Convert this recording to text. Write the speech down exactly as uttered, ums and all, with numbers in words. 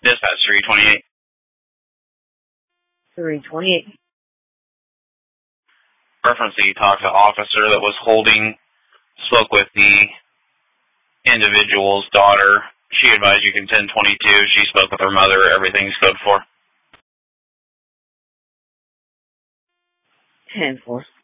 Dispatch three twenty-eight. three twenty-eight. Reference that you talked to the officer that was holding, spoke with the individual's daughter. She advised you can ten twenty-two. She spoke with her mother. Everything's code for. ten four.